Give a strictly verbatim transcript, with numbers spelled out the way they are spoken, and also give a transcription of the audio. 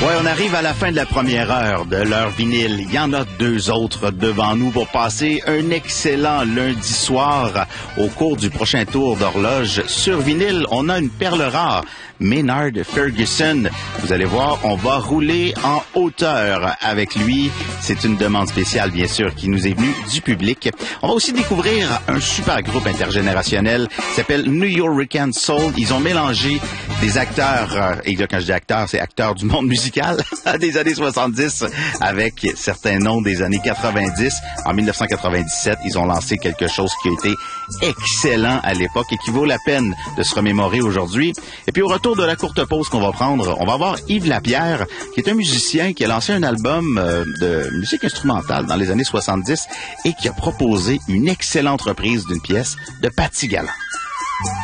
Ouais, on arrive à la fin de la première heure de l'heure vinyle. Il y en a deux autres devant nous pour passer un excellent lundi soir. Au cours du prochain tour d'horloge sur vinyle, on a une perle rare, Maynard Ferguson. Vous allez voir, on va rouler en hauteur avec lui. C'est une demande spéciale, bien sûr, qui nous est venue du public. On va aussi découvrir un super groupe intergénérationnel qui s'appelle New Yorican Soul. Ils ont mélangé des acteurs, et là, quand je dis acteurs, c'est acteurs du monde musical, des années soixante-dix avec certains noms des années quatre-vingt-dix. En mille neuf cent quatre-vingt-dix-sept, ils ont lancé quelque chose qui a été excellent à l'époque et qui vaut la peine de se remémorer aujourd'hui. Et puis au retour de la courte pause qu'on va prendre, on va voir Yves Lapierre, qui est un musicien qui a lancé un album euh, de musique instrumentale dans les années soixante-dix et qui a proposé une excellente reprise d'une pièce de Patti Galland.